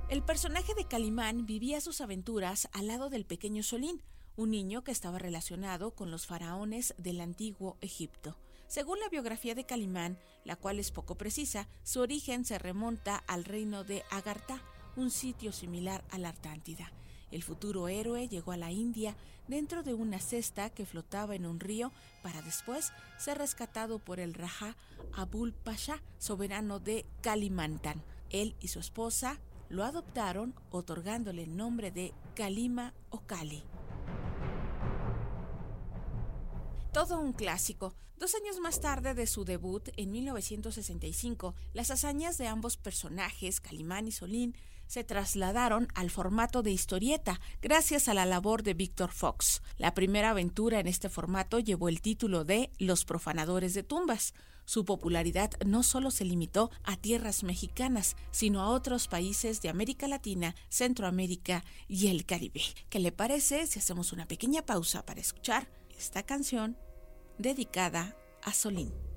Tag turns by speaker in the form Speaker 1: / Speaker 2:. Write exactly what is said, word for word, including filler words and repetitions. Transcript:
Speaker 1: El personaje de Calimán vivía sus aventuras al lado del pequeño Solín, un niño que estaba relacionado con los faraones del antiguo Egipto. Según la biografía de Calimán, la cual es poco precisa, su origen se remonta al reino de Agartha, un sitio similar a la Atlántida. El futuro héroe llegó a la India dentro de una cesta que flotaba en un río para después ser rescatado por el Rajá Abul Pasha, soberano de Kalimantan. Él y su esposa lo adoptaron, otorgándole el nombre de Kalima o Kali. Todo un clásico. Dos años más tarde de su debut, en mil novecientos sesenta y cinco, las hazañas de ambos personajes, Calimán y Solín, se trasladaron al formato de historieta gracias a la labor de Víctor Fox. La primera aventura en este formato llevó el título de Los profanadores de tumbas. Su popularidad no solo se limitó a tierras mexicanas, sino a otros países de América Latina, Centroamérica y el Caribe. ¿Qué le parece si hacemos una pequeña pausa para escuchar esta canción dedicada a Solín?